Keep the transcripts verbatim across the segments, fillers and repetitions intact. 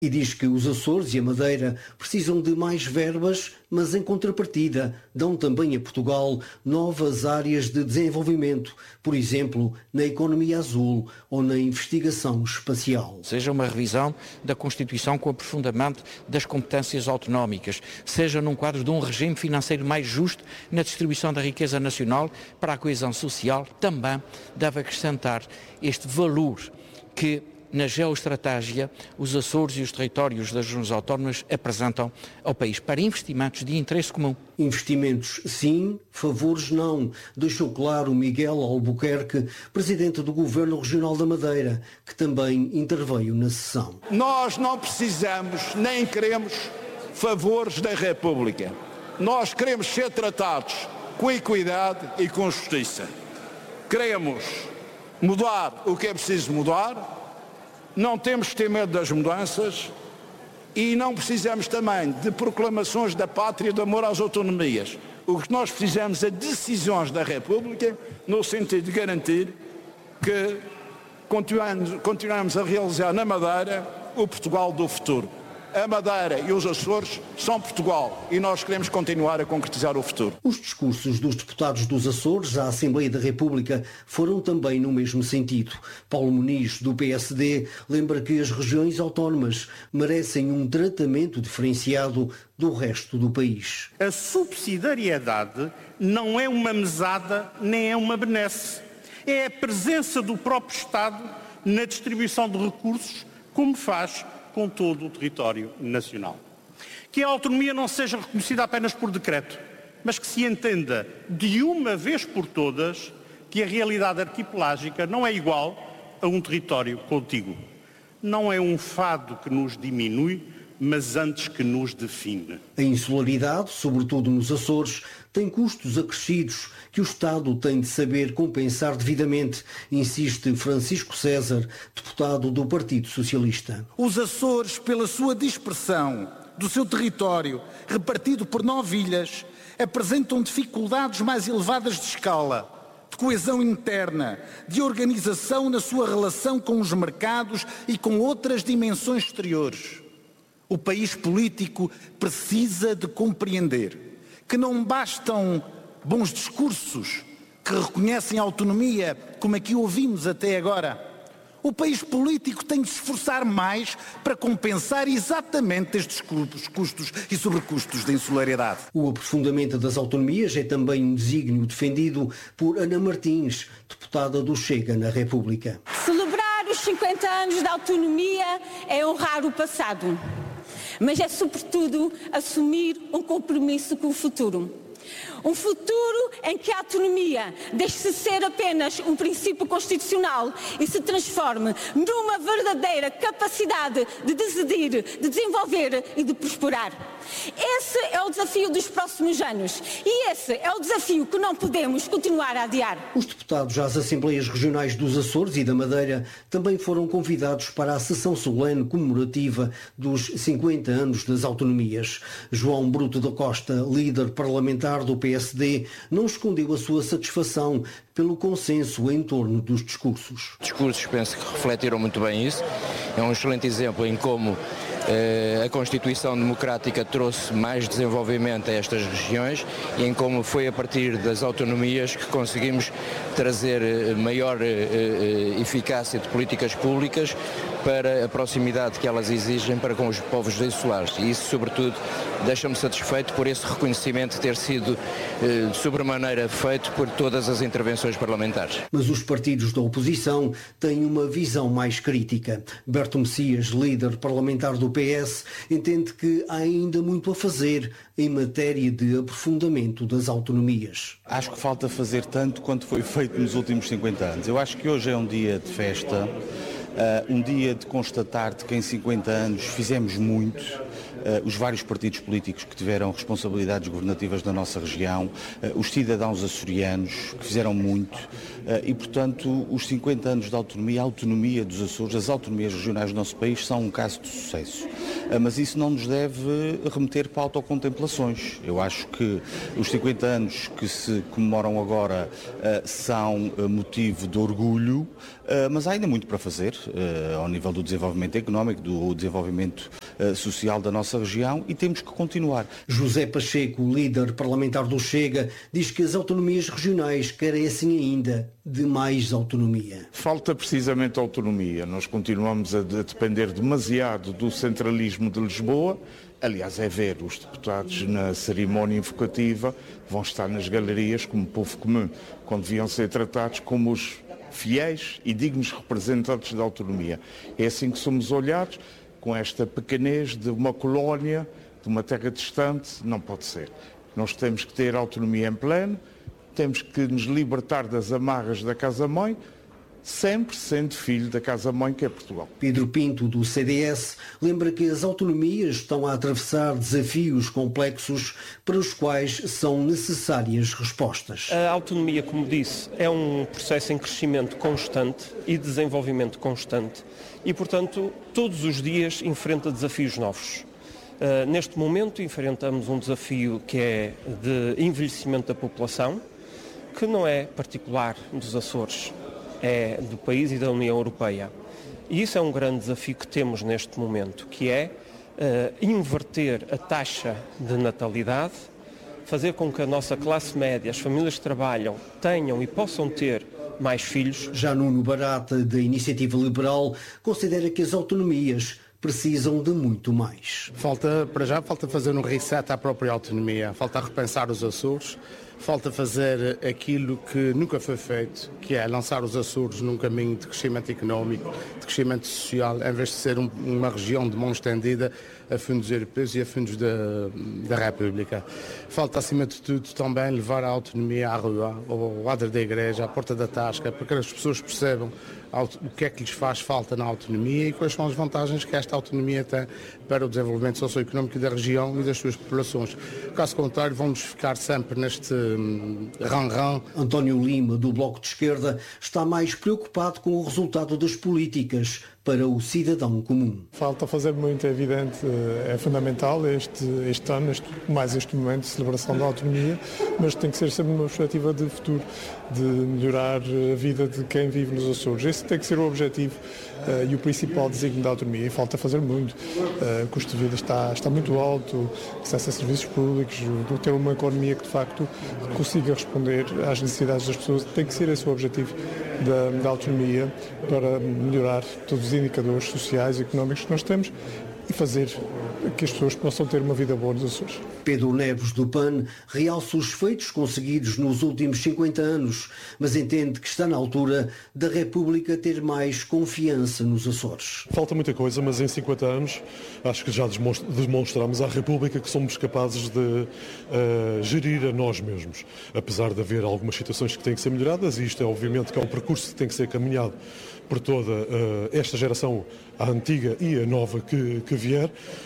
E diz que os Açores e a Madeira precisam de mais verbas, mas em contrapartida dão também a Portugal novas áreas de desenvolvimento, por exemplo, na economia azul ou na investigação espacial. Seja uma revisão da Constituição com aprofundamento das competências autonómicas, seja num quadro de um regime financeiro mais justo na distribuição da riqueza nacional para a coesão social, também deve acrescentar este valor que na geoestratégia, os Açores e os territórios das regiões autónomas apresentam ao país para investimentos de interesse comum. Investimentos sim, favores não, deixou claro Miguel Albuquerque, presidente do Governo Regional da Madeira, que também interveio na sessão. Nós não precisamos nem queremos favores da República. Nós queremos ser tratados com equidade e com justiça. Queremos mudar o que é preciso mudar. Não temos que ter medo das mudanças e não precisamos também de proclamações da pátria de amor às autonomias. O que nós precisamos é decisões da República no sentido de garantir que continuamos, continuamos a realizar na Madeira o Portugal do futuro. A Madeira e os Açores são Portugal e nós queremos continuar a concretizar o futuro. Os discursos dos deputados dos Açores à Assembleia da República foram também no mesmo sentido. Paulo Muniz, do P S D, lembra que as regiões autónomas merecem um tratamento diferenciado do resto do país. A subsidiariedade não é uma mesada nem é uma benesse. É a presença do próprio Estado na distribuição de recursos, como faz com todo o território nacional. Que a autonomia não seja reconhecida apenas por decreto, mas que se entenda de uma vez por todas que a realidade arquipelágica não é igual a um território contíguo. Não é um fado que nos diminui, mas antes que nos define. A insularidade, sobretudo nos Açores, tem custos acrescidos que o Estado tem de saber compensar devidamente, insiste Francisco César, deputado do Partido Socialista. Os Açores, pela sua dispersão do seu território, repartido por nove ilhas, apresentam dificuldades mais elevadas de escala, de coesão interna, de organização na sua relação com os mercados e com outras dimensões exteriores. O país político precisa de compreender que não bastam bons discursos que reconhecem a autonomia, como aqui ouvimos até agora. O país político tem de se esforçar mais para compensar exatamente estes custos e sobrecustos da insularidade. O aprofundamento das autonomias é também um desígnio defendido por Ana Martins, deputada do Chega na República. Celebrar os cinquenta anos da autonomia é honrar o passado, mas é sobretudo assumir um compromisso com o futuro. Um futuro em que a autonomia deixe de ser apenas um princípio constitucional e se transforme numa verdadeira capacidade de decidir, de desenvolver e de prosperar. Esse é o desafio dos próximos anos e esse é o desafio que não podemos continuar a adiar. Os deputados às Assembleias Regionais dos Açores e da Madeira também foram convidados para a sessão solene comemorativa dos cinquenta anos das autonomias. João Bruto da Costa, líder parlamentar do P S D, não escondeu a sua satisfação pelo consenso em torno dos discursos. Discursos, penso que refletiram muito bem isso. É um excelente exemplo em como eh, a Constituição Democrática trouxe mais desenvolvimento a estas regiões e em como foi a partir das autonomias que conseguimos trazer maior eh, eficácia de políticas públicas para a proximidade que elas exigem para com os povos insulares. E isso, sobretudo, deixa-me satisfeito por esse reconhecimento ter sido eh, de sobremaneira feito por todas as intervenções parlamentares. Mas os partidos da oposição têm uma visão mais crítica. Berto Messias, líder parlamentar do P S, entende que há ainda muito a fazer em matéria de aprofundamento das autonomias. Acho que falta fazer tanto quanto foi feito nos últimos cinquenta anos. Eu acho que hoje é um dia de festa, uh, um dia de constatar que em cinquenta anos fizemos muito, os vários partidos políticos que tiveram responsabilidades governativas na nossa região, os cidadãos açorianos que fizeram muito e, portanto, os cinquenta anos de autonomia, a autonomia dos Açores, as autonomias regionais do nosso país são um caso de sucesso. Mas isso não nos deve remeter para autocontemplações. Eu acho que os cinquenta anos que se comemoram agora são motivo de orgulho, mas há ainda muito para fazer ao nível do desenvolvimento económico, do desenvolvimento social da nossa região e temos que continuar. José Pacheco, líder parlamentar do Chega, diz que as autonomias regionais carecem ainda de mais autonomia. Falta precisamente autonomia. Nós continuamos a depender demasiado do centralismo de Lisboa. Aliás, é ver os deputados na cerimónia invocativa vão estar nas galerias como povo comum, quando deviam ser tratados como os fiéis e dignos representantes da autonomia. É assim que somos olhados, com esta pequenez de uma colónia, de uma terra distante, não pode ser. Nós temos que ter autonomia em pleno, temos que nos libertar das amarras da casa-mãe, sempre sendo filho da casa-mãe que é Portugal. Pedro Pinto, do C D S, lembra que as autonomias estão a atravessar desafios complexos para os quais são necessárias respostas. A autonomia, como disse, é um processo em crescimento constante e desenvolvimento constante e, portanto, todos os dias enfrenta desafios novos. Uh, neste momento enfrentamos um desafio que é de envelhecimento da população, que não é particular dos Açores, é do país e da União Europeia. E isso é um grande desafio que temos neste momento, que é uh, inverter a taxa de natalidade, fazer com que a nossa classe média, as famílias que trabalham, tenham e possam ter mais filhos. Já Nuno Barata, da Iniciativa Liberal, considera que as autonomias precisam de muito mais. Falta, para já, falta fazer um reset à própria autonomia, falta repensar os Açores, falta fazer aquilo que nunca foi feito, que é lançar os Açores num caminho de crescimento económico, de crescimento social, em vez de ser um, uma região de mão estendida a fundos europeus e a fundos da, da República. Falta, acima de tudo, também levar a autonomia à rua, ao quadro da igreja, à porta da tasca, para que as pessoas percebam o que é que lhes faz falta na autonomia e quais são as vantagens que esta autonomia tem para o desenvolvimento socioeconómico da região e das suas populações. Caso contrário, vamos ficar sempre neste ran-ran. António Lima, do Bloco de Esquerda, está mais preocupado com o resultado das políticas para o cidadão comum. Falta fazer muito, é evidente, é fundamental este, este ano, este, mais este momento de celebração da autonomia, mas tem que ser sempre uma perspectiva de futuro, de melhorar a vida de quem vive nos Açores. Esse tem que ser o objetivo uh, e o principal desígnio da autonomia. E falta fazer muito. Uh, o custo de vida está, está muito alto, acesso a serviços públicos, ter uma economia que de facto consiga responder às necessidades das pessoas. Tem que ser esse o objetivo da, da autonomia para melhorar todos os indicadores sociais e económicos que nós temos e fazer que as pessoas possam ter uma vida boa nos Açores. Pedro Neves, do P A N, realça os feitos conseguidos nos últimos cinquenta anos, mas entende que está na altura da República ter mais confiança nos Açores. Falta muita coisa, mas em cinquenta anos acho que já demonstramos à República que somos capazes de uh, gerir a nós mesmos, apesar de haver algumas situações que têm que ser melhoradas, e isto é obviamente que é um percurso que tem que ser caminhado por toda uh, esta geração, a antiga e a nova que, que vier,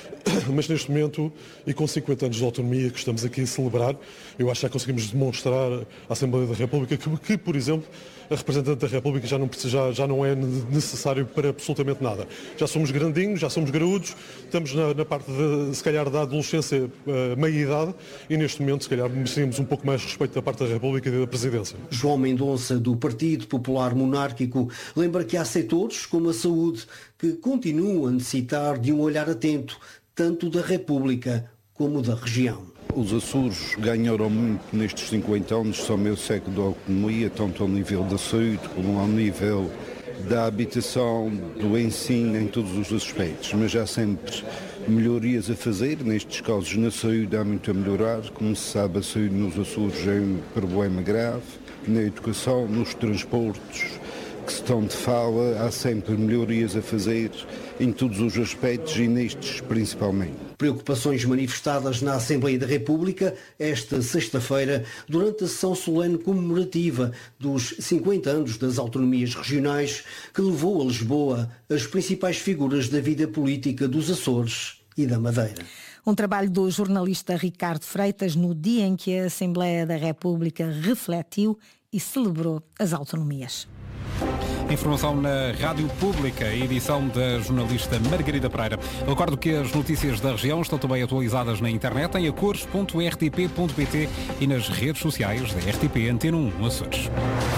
mas neste momento, e com cinquenta anos de autonomia que estamos aqui a celebrar, eu acho que já conseguimos demonstrar à Assembleia da República que, que por exemplo, a representante da República já não, já, já não é necessário para absolutamente nada. Já somos grandinhos, já somos graúdos, estamos na, na parte, de, se calhar, da adolescência, uh, meia-idade, e neste momento, se calhar, merecemos um pouco mais respeito da parte da República e da Presidência. João Mendonça, do Partido Popular Monárquico, lembra que há setores, como a saúde, que continuam a necessitar de um olhar atento, tanto da República como da região. Os Açores ganharam muito nestes cinquenta anos, são meio século de autonomia, tanto ao nível da saúde como ao nível da habitação, do ensino, em todos os aspectos, mas há sempre melhorias a fazer. Nestes casos, na saúde há muito a melhorar. Como se sabe, a saúde nos Açores é um problema grave. Na educação, nos transportes, que se estão de fala, há sempre melhorias a fazer em todos os aspectos e nestes principalmente. Preocupações manifestadas na Assembleia da República esta sexta-feira durante a sessão solene comemorativa dos cinquenta anos das autonomias regionais, que levou a Lisboa as principais figuras da vida política dos Açores e da Madeira. Um trabalho do jornalista Ricardo Freitas no dia em que a Assembleia da República refletiu e celebrou as autonomias. Informação na Rádio Pública, edição da jornalista Margarida Pereira. Eu recordo que as notícias da região estão também atualizadas na internet em acores ponto r t p ponto p t e nas redes sociais da R T P Antena um Açores.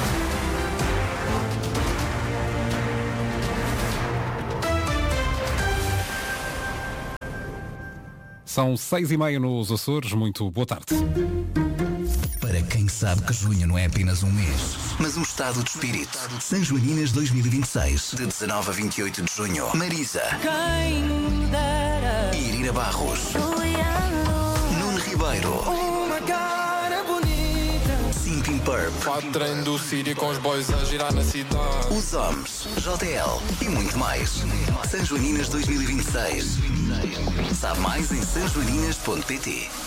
São seis e meia nos Açores. Muito boa tarde. Para quem sabe que junho não é apenas um mês, mas um estado de espírito. São Joaninas dois mil e vinte e seis, de dezanove a vinte e oito de junho. Marisa. Irina Barros. Nuno Ribeiro. Simpin Purp. Treino do Síria com os boys a girar na cidade. Os Homens, J L e muito mais. São Joaninas dois mil e vinte e seis. Sabe mais em são joaninas ponto p t.